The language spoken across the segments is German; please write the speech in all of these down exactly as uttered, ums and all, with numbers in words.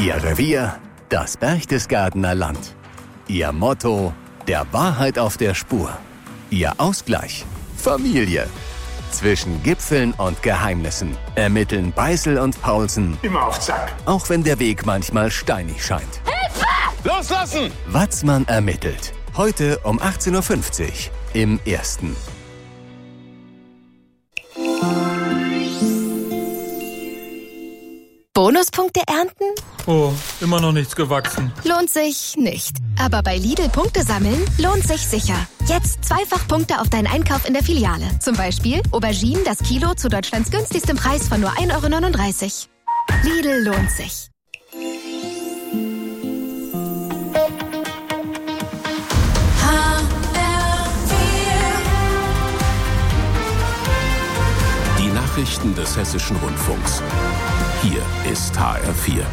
Ihr Revier, das Berchtesgadener Land. Ihr Motto, der Wahrheit auf der Spur. Ihr Ausgleich, Familie. Zwischen Gipfeln und Geheimnissen ermitteln Beißel und Paulsen. Immer auf Zack. Auch wenn der Weg manchmal steinig scheint. Hilfe! Loslassen! Watzmann ermittelt. Heute um achtzehn Uhr fünfzig im Ersten. Bonuspunkte ernten? Oh, immer noch nichts gewachsen. Lohnt sich nicht. Aber bei Lidl Punkte sammeln lohnt sich sicher. Jetzt zweifach Punkte auf deinen Einkauf in der Filiale. Zum Beispiel Auberginen das Kilo zu Deutschlands günstigstem Preis von nur ein Euro neununddreißig. Lidl lohnt sich. Die Nachrichten des Hessischen Rundfunks. Hier ist H R vier.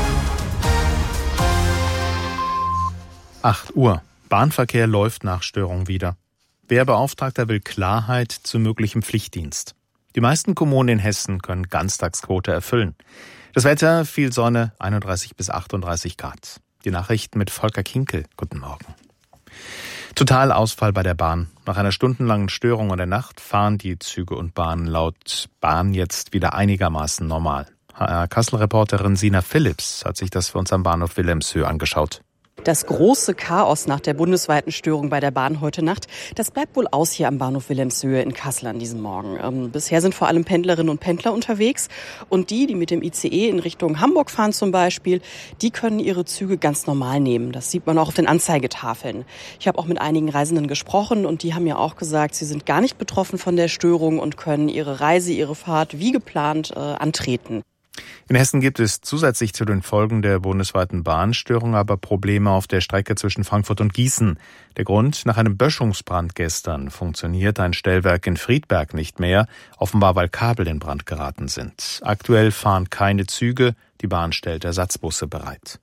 acht Uhr. Bahnverkehr läuft nach Störung wieder. Wehrbeauftragter will Klarheit zu möglichem Pflichtdienst. Die meisten Kommunen in Hessen können Ganztagsquote erfüllen. Das Wetter, viel Sonne, einunddreißig bis achtunddreißig Grad. Die Nachrichten mit Volker Kinkel. Guten Morgen. Totalausfall bei der Bahn. Nach einer stundenlangen Störung in der Nacht fahren die Züge und Bahnen laut Bahn jetzt wieder einigermaßen normal. H R-Kassel-Reporterin Sina Phillips hat sich das für uns am Bahnhof Wilhelmshöhe angeschaut. Das große Chaos nach der bundesweiten Störung bei der Bahn heute Nacht, das bleibt wohl aus hier am Bahnhof Wilhelmshöhe in Kassel an diesem Morgen. Ähm, bisher sind vor allem Pendlerinnen und Pendler unterwegs und die, die mit dem I C E in Richtung Hamburg fahren zum Beispiel, die können ihre Züge ganz normal nehmen. Das sieht man auch auf den Anzeigetafeln. Ich habe auch mit einigen Reisenden gesprochen und die haben ja auch gesagt, sie sind gar nicht betroffen von der Störung und können ihre Reise, ihre Fahrt wie geplant äh, antreten. In Hessen gibt es zusätzlich zu den Folgen der bundesweiten Bahnstörung aber Probleme auf der Strecke zwischen Frankfurt und Gießen. Der Grund: Nach einem Böschungsbrand gestern funktioniert ein Stellwerk in Friedberg nicht mehr, offenbar weil Kabel in Brand geraten sind. Aktuell fahren keine Züge, die Bahn stellt Ersatzbusse bereit.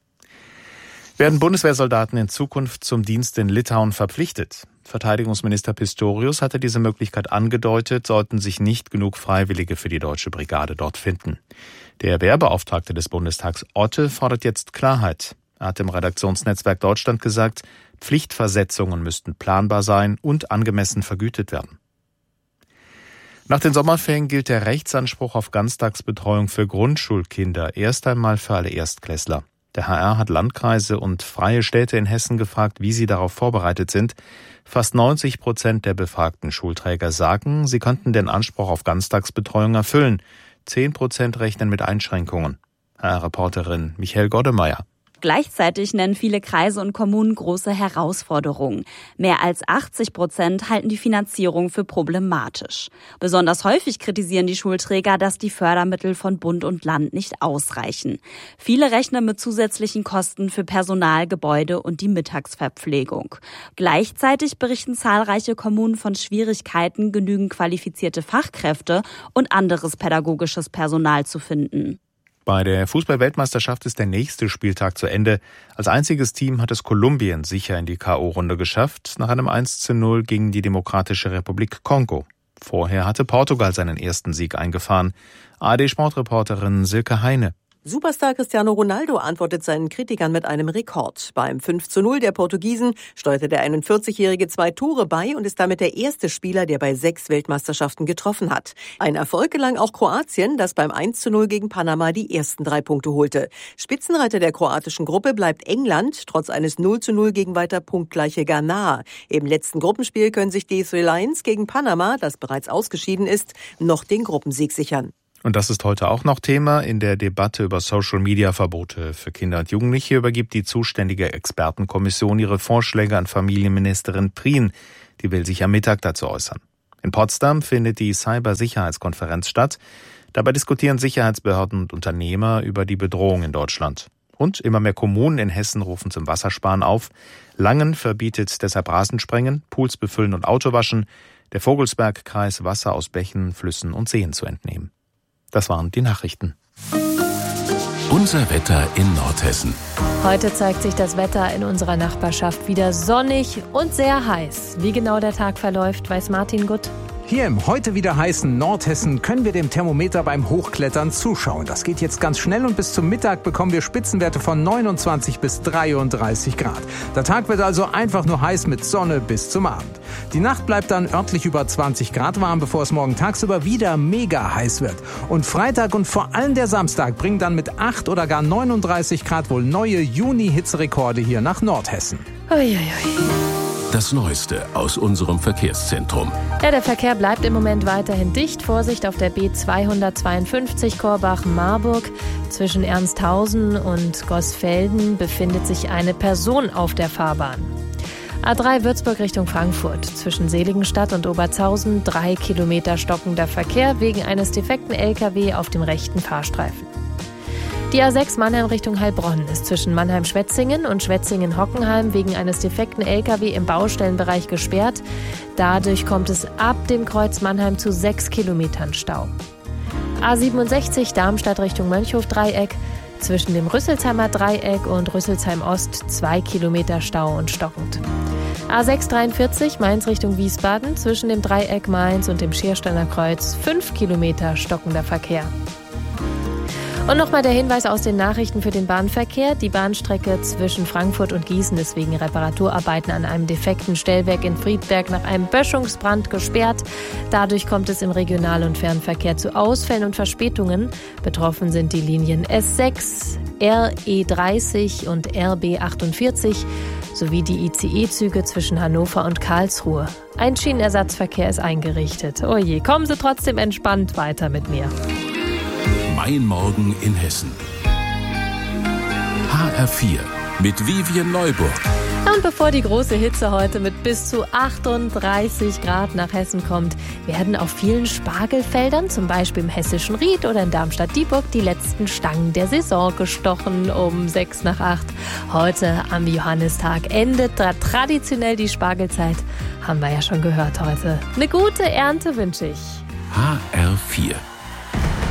Werden Bundeswehrsoldaten in Zukunft zum Dienst in Litauen verpflichtet? Verteidigungsminister Pistorius hatte diese Möglichkeit angedeutet, sollten sich nicht genug Freiwillige für die deutsche Brigade dort finden. Der Wehrbeauftragte des Bundestags Otte fordert jetzt Klarheit. Er hat im Redaktionsnetzwerk Deutschland gesagt, Pflichtversetzungen müssten planbar sein und angemessen vergütet werden. Nach den Sommerferien gilt der Rechtsanspruch auf Ganztagsbetreuung für Grundschulkinder erst einmal für alle Erstklässler. Der H R hat Landkreise und freie Städte in Hessen gefragt, wie sie darauf vorbereitet sind. Fast neunzig Prozent der befragten Schulträger sagen, sie könnten den Anspruch auf Ganztagsbetreuung erfüllen. Zehn Prozent rechnen mit Einschränkungen. H R-Reporterin Michael Goddemeyer. Gleichzeitig nennen viele Kreise und Kommunen große Herausforderungen. Mehr als achtzig Prozent halten die Finanzierung für problematisch. Besonders häufig kritisieren die Schulträger, dass die Fördermittel von Bund und Land nicht ausreichen. Viele rechnen mit zusätzlichen Kosten für Personal, Gebäude und die Mittagsverpflegung. Gleichzeitig berichten zahlreiche Kommunen von Schwierigkeiten, genügend qualifizierte Fachkräfte und anderes pädagogisches Personal zu finden. Bei der Fußball-Weltmeisterschaft ist der nächste Spieltag zu Ende. Als einziges Team hat es Kolumbien sicher in die K O-Runde geschafft, nach einem eins zu null gegen die Demokratische Republik Kongo. Vorher hatte Portugal seinen ersten Sieg eingefahren. A R D-Sportreporterin Silke Heine. Superstar Cristiano Ronaldo antwortet seinen Kritikern mit einem Rekord. Beim fünf zu null der Portugiesen steuerte der einundvierzigjährige zwei Tore bei und ist damit der erste Spieler, der bei sechs Weltmeisterschaften getroffen hat. Ein Erfolg gelang auch Kroatien, das beim eins zu null gegen Panama die ersten drei Punkte holte. Spitzenreiter der kroatischen Gruppe bleibt England, trotz eines null zu null gegen weiter punktgleiche Ghana. Im letzten Gruppenspiel können sich die Three Lions gegen Panama, das bereits ausgeschieden ist, noch den Gruppensieg sichern. Und das ist heute auch noch Thema. In der Debatte über Social-Media-Verbote für Kinder und Jugendliche übergibt die zuständige Expertenkommission ihre Vorschläge an Familienministerin Prien. Die will sich am Mittag dazu äußern. In Potsdam findet die Cybersicherheitskonferenz statt. Dabei diskutieren Sicherheitsbehörden und Unternehmer über die Bedrohung in Deutschland. Und immer mehr Kommunen in Hessen rufen zum Wassersparen auf. Langen verbietet deshalb Rasensprengen, Pools befüllen und Autowaschen. Der Vogelsbergkreis Wasser aus Bächen, Flüssen und Seen zu entnehmen. Das waren die Nachrichten. Unser Wetter in Nordhessen. Heute zeigt sich das Wetter in unserer Nachbarschaft wieder sonnig und sehr heiß. Wie genau der Tag verläuft, weiß Martin Gutt. Hier im heute wieder heißen Nordhessen können wir dem Thermometer beim Hochklettern zuschauen. Das geht jetzt ganz schnell und bis zum Mittag bekommen wir Spitzenwerte von neunundzwanzig bis dreiunddreißig Grad. Der Tag wird also einfach nur heiß mit Sonne bis zum Abend. Die Nacht bleibt dann örtlich über zwanzig Grad warm, bevor es morgen tagsüber wieder mega heiß wird. Und Freitag und vor allem der Samstag bringen dann mit acht oder gar neununddreißig Grad wohl neue Juni-Hitzerekorde hier nach Nordhessen. Uiuiui. Das Neueste aus unserem Verkehrszentrum. Ja, der Verkehr bleibt im Moment weiterhin dicht. Vorsicht auf der B zweihundertzweiundfünfzig Korbach-Marburg. Zwischen Ernsthausen und Gosfelden befindet sich eine Person auf der Fahrbahn. A drei Würzburg Richtung Frankfurt. Zwischen Seligenstadt und Oberzhausen drei Kilometer stockender Verkehr wegen eines defekten L K W auf dem rechten Fahrstreifen. Die A sechs Mannheim Richtung Heilbronn ist zwischen Mannheim-Schwetzingen und Schwetzingen-Hockenheim wegen eines defekten L K W im Baustellenbereich gesperrt. Dadurch kommt es ab dem Kreuz Mannheim zu sechs Kilometern Stau. A siebenundsechzig Darmstadt Richtung Mönchhof-Dreieck. Zwischen dem Rüsselsheimer Dreieck und Rüsselsheim Ost zwei Kilometer Stau und stockend. A sechs dreiundvierzig Mainz Richtung Wiesbaden. Zwischen dem Dreieck Mainz und dem Schiersteiner Kreuz fünf Kilometer stockender Verkehr. Und nochmal der Hinweis aus den Nachrichten für den Bahnverkehr. Die Bahnstrecke zwischen Frankfurt und Gießen ist wegen Reparaturarbeiten an einem defekten Stellwerk in Friedberg nach einem Böschungsbrand gesperrt. Dadurch kommt es im Regional- und Fernverkehr zu Ausfällen und Verspätungen. Betroffen sind die Linien S sechs, R E dreißig und R B achtundvierzig sowie die I C E-Züge zwischen Hannover und Karlsruhe. Ein Schienenersatzverkehr ist eingerichtet. Oje, kommen Sie trotzdem entspannt weiter mit mir. Mein Morgen in Hessen. H R vier mit Vivian Neuburg. Und bevor die große Hitze heute mit bis zu achtunddreißig Grad nach Hessen kommt, werden auf vielen Spargelfeldern, zum Beispiel im hessischen Ried oder in Darmstadt-Dieburg, die letzten Stangen der Saison gestochen um sechs nach acht. Heute am Johannistag endet traditionell die Spargelzeit. Haben wir ja schon gehört heute. Eine gute Ernte wünsche ich. H R vier